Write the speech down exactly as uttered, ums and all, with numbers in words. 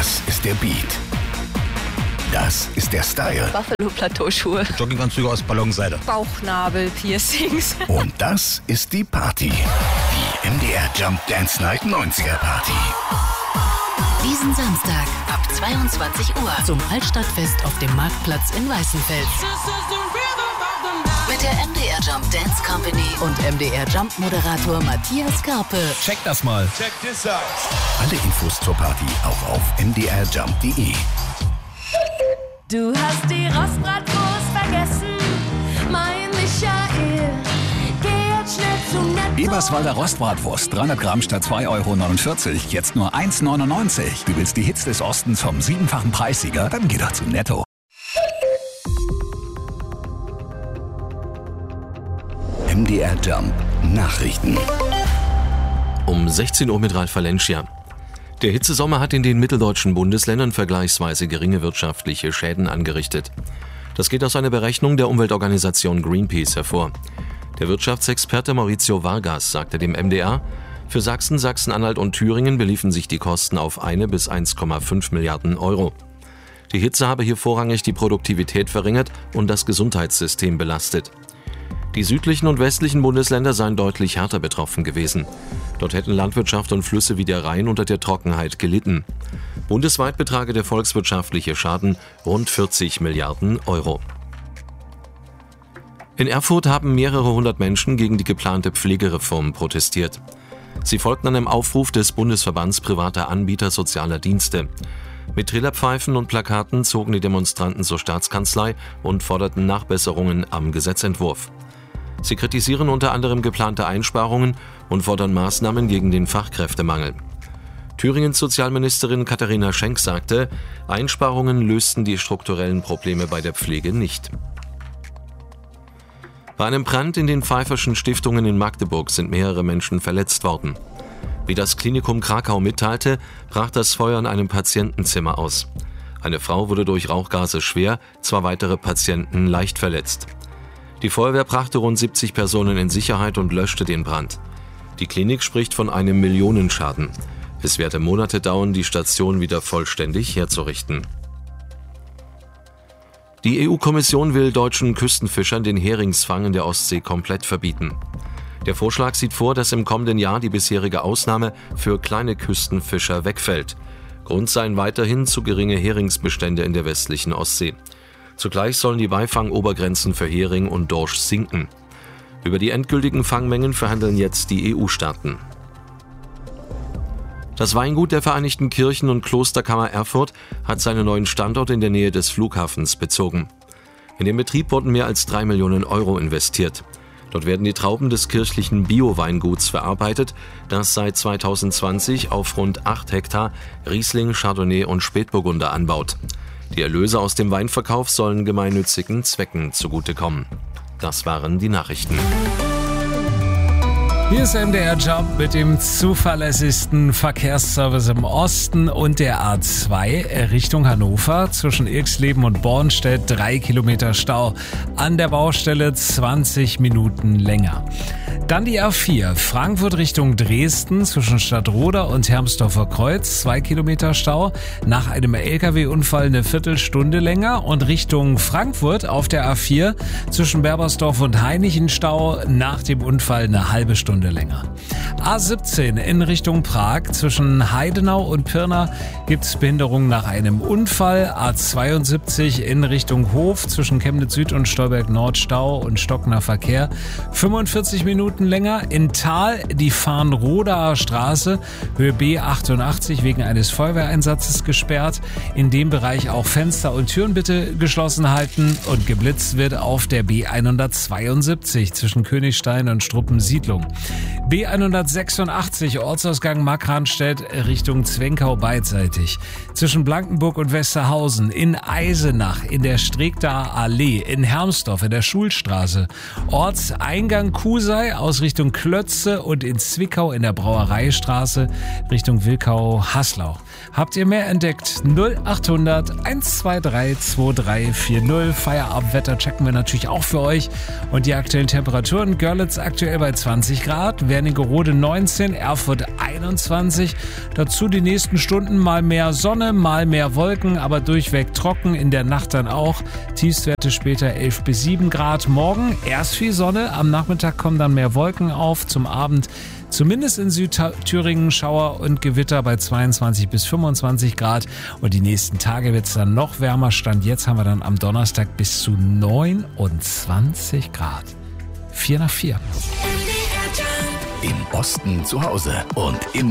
Das ist der Beat. Das ist der Style. Buffalo-Plateauschuhe. Jogginganzüge aus Ballonseide. Bauchnabel-Piercings. Und das ist die Party. Die M D R Jump Dance Night neunziger Party. Diesen Samstag ab zweiundzwanzig Uhr zum Altstadtfest auf dem Marktplatz in Weißenfels. Mit der M D R Jump Dance Company und M D R Jump Moderator Matthias Karpe. Check das mal. Check this out. Alle Infos zur Party auch auf m d r jump punkt d e. Du hast die Rostbratwurst vergessen, mein Michael. Geh jetzt schnell zum Netto. Eberswalder Rostbratwurst, dreihundert Gramm statt zwei Euro neunundvierzig, jetzt nur eins neunundneunzig. Du willst die Hits des Ostens vom siebenfachen Preissieger? Dann geh doch zu Netto. M D R Jump Nachrichten. Um sechzehn Uhr mit Ralf Valencia. Der Hitzesommer hat in den mitteldeutschen Bundesländern vergleichsweise geringe wirtschaftliche Schäden angerichtet. Das geht aus einer Berechnung der Umweltorganisation Greenpeace hervor. Der Wirtschaftsexperte Maurizio Vargas sagte dem M D R, für Sachsen, Sachsen-Anhalt und Thüringen beliefen sich die Kosten auf eine bis eins Komma fünf Milliarden Euro. Die Hitze habe hier vorrangig die Produktivität verringert und das Gesundheitssystem belastet. Die südlichen und westlichen Bundesländer seien deutlich härter betroffen gewesen. Dort hätten Landwirtschaft und Flüsse wie der Rhein unter der Trockenheit gelitten. Bundesweit betrage der volkswirtschaftliche Schaden rund vierzig Milliarden Euro. In Erfurt haben mehrere hundert Menschen gegen die geplante Pflegereform protestiert. Sie folgten einem Aufruf des Bundesverbands privater Anbieter sozialer Dienste. Mit Trillerpfeifen und Plakaten zogen die Demonstranten zur Staatskanzlei und forderten Nachbesserungen am Gesetzentwurf. Sie kritisieren unter anderem geplante Einsparungen und fordern Maßnahmen gegen den Fachkräftemangel. Thüringens Sozialministerin Katharina Schenk sagte, Einsparungen lösten die strukturellen Probleme bei der Pflege nicht. Bei einem Brand in den Pfeifferschen Stiftungen in Magdeburg sind mehrere Menschen verletzt worden. Wie das Klinikum Krakau mitteilte, brach das Feuer in einem Patientenzimmer aus. Eine Frau wurde durch Rauchgase schwer, zwei weitere Patienten leicht verletzt. Die Feuerwehr brachte rund siebzig Personen in Sicherheit und löschte den Brand. Die Klinik spricht von einem Millionenschaden. Es werde Monate dauern, die Station wieder vollständig herzurichten. Die E U-Kommission will deutschen Küstenfischern den Heringsfang in der Ostsee komplett verbieten. Der Vorschlag sieht vor, dass im kommenden Jahr die bisherige Ausnahme für kleine Küstenfischer wegfällt. Grund seien weiterhin zu geringe Heringsbestände in der westlichen Ostsee. Zugleich sollen die Beifangobergrenzen für Hering und Dorsch sinken. Über die endgültigen Fangmengen verhandeln jetzt die E U-Staaten. Das Weingut der Vereinigten Kirchen- und Klosterkammer Erfurt hat seinen neuen Standort in der Nähe des Flughafens bezogen. In den Betrieb wurden mehr als drei Millionen Euro investiert. Dort werden die Trauben des kirchlichen Bio-Weinguts verarbeitet, das seit zweitausendzwanzig auf rund acht Hektar Riesling, Chardonnay und Spätburgunder anbaut. Die Erlöse aus dem Weinverkauf sollen gemeinnützigen Zwecken zugutekommen. Das waren die Nachrichten. Hier ist M D R Jump mit dem zuverlässigsten Verkehrsservice im Osten und der A zwei Richtung Hannover. Zwischen Irxleben und Bornstedt drei Kilometer Stau. An der Baustelle zwanzig Minuten länger. Dann die A vier Frankfurt Richtung Dresden zwischen Stadtroda und Hermsdorfer Kreuz. zwei Kilometer Stau. Nach einem L K W-Unfall eine Viertelstunde länger. Und Richtung Frankfurt auf der A vier zwischen Berbersdorf und Hainichen Stau. Nach dem Unfall eine halbe Stunde länger. A siebzehn in Richtung Prag zwischen Heidenau und Pirna gibt es Behinderungen nach einem Unfall. A zweiundsiebzig in Richtung Hof zwischen Chemnitz Süd und Stolberg Nord Stau und stockender Verkehr. fünfundvierzig Minuten länger. In Thal die Farnrodaer Straße Höhe B achtundachtzig wegen eines Feuerwehreinsatzes gesperrt. In dem Bereich auch Fenster und Türen bitte geschlossen halten und geblitzt wird auf der B hundertzweiundsiebzig zwischen Königstein und Struppensiedlung. B hundertsechsundachtzig Ortsausgang Markranstädt Richtung Zwenkau beidseitig. Zwischen Blankenburg und Westerhausen, in Eisenach, in der Stregdaer Allee, in Hermsdorf, in der Schulstraße. Ortseingang Kusei zwei aus Richtung Klötze und in Zwickau in der Brauereistraße Richtung Wilkau-Haslau. Habt ihr mehr entdeckt? null achthundert eins zwei drei zwei drei vier null. Feierabendwetter checken wir natürlich auch für euch. Und die aktuellen Temperaturen: Görlitz aktuell bei zwanzig Grad, Wernigerode neunzehn, Erfurt einundzwanzig. Dazu die nächsten Stunden mal mehr Sonne, mal mehr Wolken, aber durchweg trocken, in der Nacht dann auch. Tiefstwerte später elf bis sieben Grad. Morgen erst viel Sonne, am Nachmittag kommen dann mehr Wolken auf. Zum Abend zumindest in Südthüringen Schauer und Gewitter bei zweiundzwanzig bis fünfundzwanzig Grad. Und die nächsten Tage wird es dann noch wärmer. Stand jetzt haben wir dann am Donnerstag bis zu neunundzwanzig Grad. vier nach vier. Im Osten zu Hause und immer